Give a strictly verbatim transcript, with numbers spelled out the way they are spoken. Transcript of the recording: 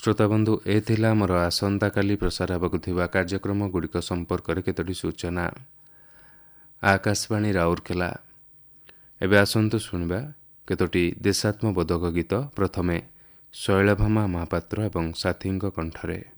ଶ୍ରୋତାବନ୍ଧୁ, ଏ ଥିଲା ଆମର ଆସନ୍ତାକାଲି ପ୍ରସାର ହେବାକୁ ଥିବା କାର୍ଯ୍ୟକ୍ରମଗୁଡ଼ିକ ସମ୍ପର୍କରେ କେତୋଟି ସୂଚନା। ଆକାଶବାଣୀ ରାଉରକେଲା। ଏବେ ଆସନ୍ତୁ ଶୁଣିବା କେତୋଟି ଦେଶାତ୍ମବୋଧକ ଗୀତ। ପ୍ରଥମେ ଶୈଳଭାମା ମହାପାତ୍ର ଏବଂ ସାଥୀଙ୍କ କଣ୍ଠରେ।